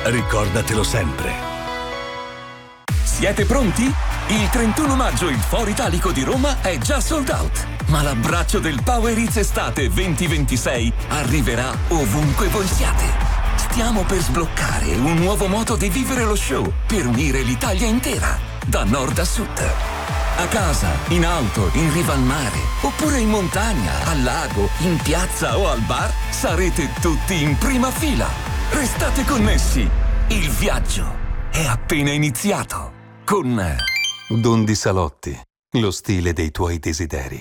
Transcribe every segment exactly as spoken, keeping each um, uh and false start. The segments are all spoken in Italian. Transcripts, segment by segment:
ricordatelo sempre. Siete pronti? Il trentuno maggio il Foro Italico di Roma è già sold out, ma l'abbraccio del Power Hits Estate venti ventisei arriverà ovunque voi siate. Stiamo per sbloccare un nuovo modo di vivere lo show per unire l'Italia intera, da nord a sud. A casa, in auto, in riva al mare, oppure in montagna, al lago, in piazza o al bar, sarete tutti in prima fila. Restate connessi, il viaggio è appena iniziato. Con Dondi Salotti, lo stile dei tuoi desideri.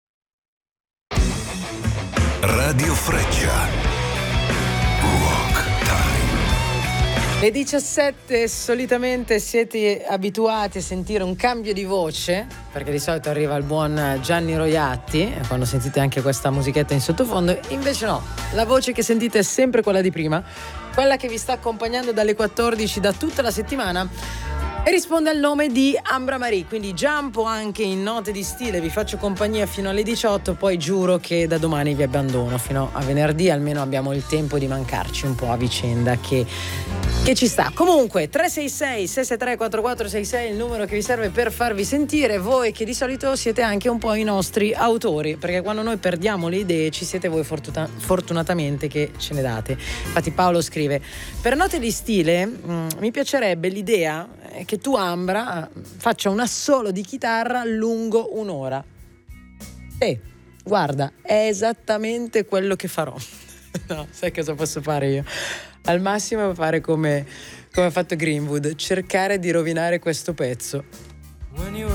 Radio Freccia. Walk Time. Le diciassette, solitamente siete abituati a sentire un cambio di voce, perché di solito arriva il buon Gianni Roiatti, quando sentite anche questa musichetta in sottofondo. Invece no, la voce che sentite è sempre quella di prima, quella che vi sta accompagnando dalle quattordici da tutta la settimana, e risponde al nome di Ambra Marie. Quindi giampo anche in note di stile, vi faccio compagnia fino alle diciotto, poi giuro che da domani vi abbandono fino a venerdì, almeno abbiamo il tempo di mancarci un po' a vicenda, che, che ci sta. Comunque tre sei sei sei sei tre quattro quattro sei sei è il numero che vi serve per farvi sentire, voi che di solito siete anche un po' i nostri autori, perché quando noi perdiamo le idee ci siete voi fortuna- fortunatamente che ce ne date. Infatti Paolo scrive: per note di stile mh, mi piacerebbe l'idea che tu, Ambra, faccia un assolo di chitarra lungo un'ora. E guarda, è esattamente quello che farò. No, sai cosa posso fare io? Al massimo fare come, come ha fatto Greenwood, cercare di rovinare questo pezzo.